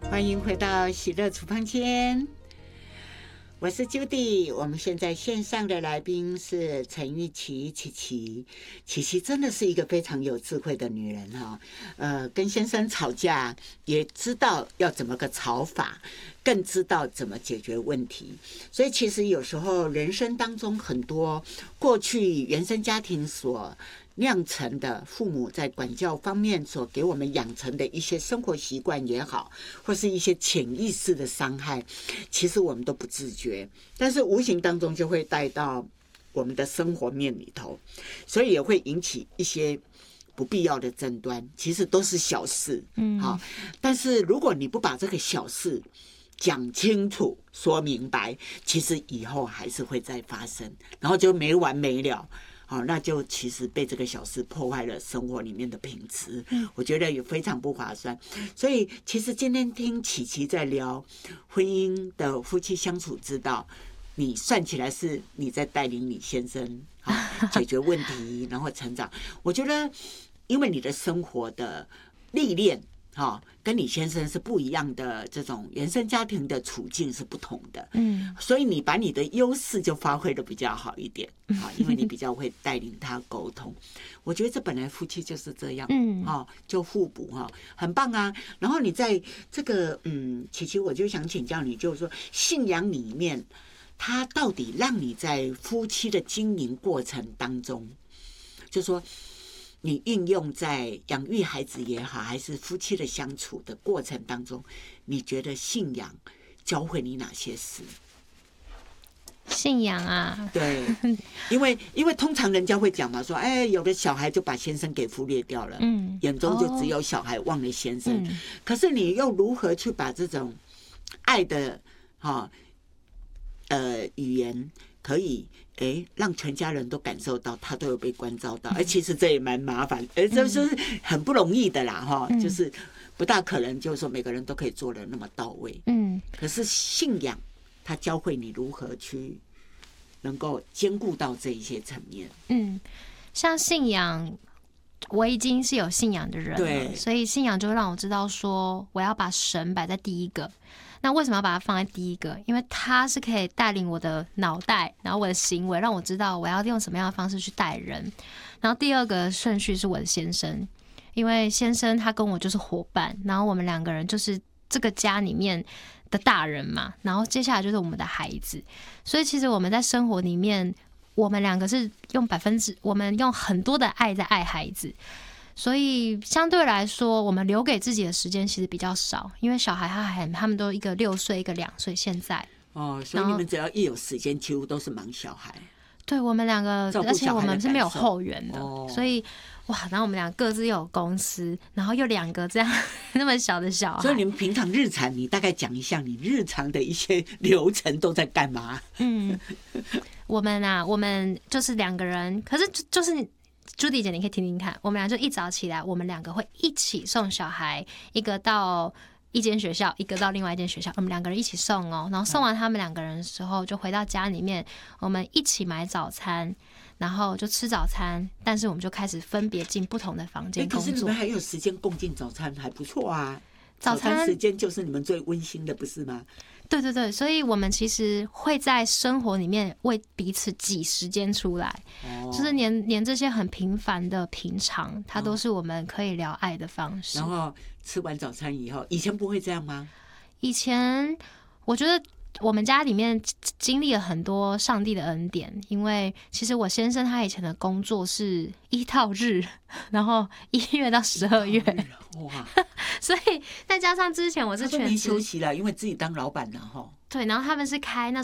欢迎回到喜乐厨房间，我是 Judy。我们现在线上的来宾是陈玉琪，琪琪真的是一个非常有智慧的女人哈。跟先生吵架也知道要怎么个吵法，更知道怎么解决问题。所以其实有时候人生当中很多过去原生家庭所酿成的父母在管教方面所给我们养成的一些生活习惯也好，或是一些潜意识的伤害，其实我们都不自觉，但是无形当中就会带到我们的生活面里头，所以也会引起一些不必要的争端，其实都是小事，好，但是如果你不把这个小事讲清楚说明白，其实以后还是会再发生，然后就没完没了。好，那就其实被这个小事破坏了生活里面的品质，我觉得也非常不划算。所以其实今天听琪琪在聊婚姻的夫妻相处之道，你算起来是你在带领你先生解决问题，然后成长。我觉得因为你的生活的历练跟你先生是不一样的，这种原生家庭的处境是不同的，所以你把你的优势就发挥的比较好一点，因为你比较会带领他沟通。我觉得这本来夫妻就是这样，就互补很棒啊。然后你在这个琪琪，我就想请教你，就是说信仰里面，它到底让你在夫妻的经营过程当中，就是说你运用在养育孩子也好，还是夫妻的相处的过程当中，你觉得信仰教会你哪些事？ 信仰啊， 对，因为通常人家会讲嘛，说有的小孩就把先生给忽略掉了，眼中就只有小孩，忘了先生。可是你又如何去把这种爱的语言可以让全家人都感受到他都有被关照到，其实这也蛮麻烦，这就是很不容易的啦，就是不大可能就是说每个人都可以做得那么到位。可是信仰它教会你如何去能够兼顾到这一些层面。 像信仰，我已经是有信仰的人了，所以信仰就会让我知道说我要把神摆在第一个。那为什么要把它放在第一个？因为它是可以带领我的脑袋，然后我的行为，让我知道我要用什么样的方式去待人。然后第二个顺序是我的先生，因为先生他跟我就是伙伴，然后我们两个人就是这个家里面的大人嘛，然后接下来就是我们的孩子。所以其实我们在生活里面，我们两个是我们用很多的爱在爱孩子。所以相对来说，我们留给自己的时间其实比较少，因为小孩他们都一个6岁，一个2岁。现在所以你们只要一有时间，几乎都是忙小孩。 对，我们两个，而且我们是没有后援的，所以然后我们俩各自又有公司，然后又2个这样那么小的小孩。 所以你们平常日常，你大概讲一下你日常的一些流程都在干嘛？ 我们就是2个人，可是就是Judy 姐，你可以听听看，我们俩就一早起来，我们2个会一起送小孩，一个到一间学校，一个到另外一间学校，我们2个人一起送然后送完他们2个人的时候，就回到家里面，我们一起买早餐，然后就吃早餐，但是我们就开始分别进不同的房间工作。 可是你们还有时间共进早餐，还不错啊。早餐时间就是你们最温馨的，不是吗？ 对对对，所以我们其实会在生活里面为彼此挤时间出来，就是连这些很平凡的平常，它都是我们可以聊爱的方式。 然后吃完早餐以后，以前不会这样吗？ 以前我觉得我们家里面经历了很多上帝的恩典，因为其实我先生他以前的工作是1到日，然后1月到12月， 哇！ 所以再加上之前我是全职没休息了，因为自己当老板了哈。 对，然后他们是开那